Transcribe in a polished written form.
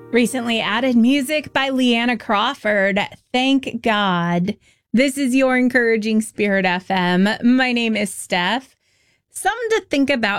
Recently added music by Leanna Crawford. Thank God. This is your Encouraging Spirit FM. My name is Steph. Something to think about